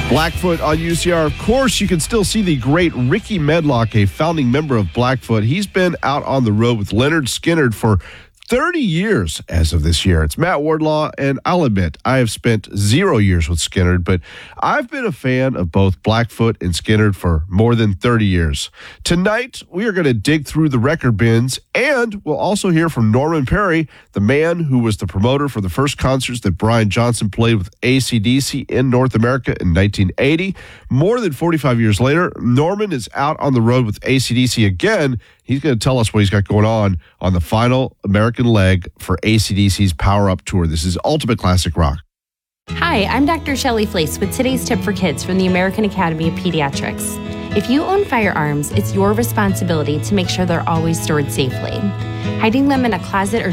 Blackfoot on UCR. Of course, you can still see the great Ricky Medlock, a founding member of Blackfoot. He's been out on the road with Lynyrd Skynyrd for 30 years as of this year. It's Matt Wardlaw, and I'll admit, I have spent 0 years with Skynyrd, but I've been a fan of both Blackfoot and Skynyrd for more than 30 years. Tonight, we are going to dig through the record bins, and we'll also hear from Norman Perry, the man who was the promoter for the first concerts that Brian Johnson played with AC/DC in North America in 1980. More than 45 years later, Norman is out on the road with AC/DC again. He's going to tell us what he's got going on the final American leg for AC/DC's Power Up Tour. This is Ultimate Classic Rock. Hi, I'm Dr. Shelley Flace with today's tip for kids from the American Academy of Pediatrics. If you own firearms, it's your responsibility to make sure they're always stored safely. Hiding them in a closet or